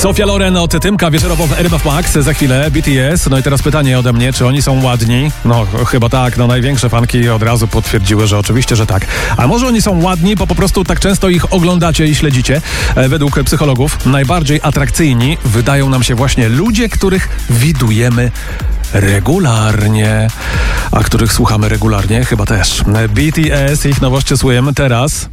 Sofia Loren od Tymka wieczorowo w RMF Max. Za chwilę BTS. No i teraz pytanie ode mnie, czy oni są ładni? No chyba tak, największe fanki od razu potwierdziły, że oczywiście, że tak. A może oni są ładni, bo po prostu tak często ich oglądacie i śledzicie? Według psychologów najbardziej atrakcyjni wydają nam się właśnie ludzie, których widujemy regularnie, a których słuchamy regularnie chyba też. BTS, ich nowości słuchamy teraz.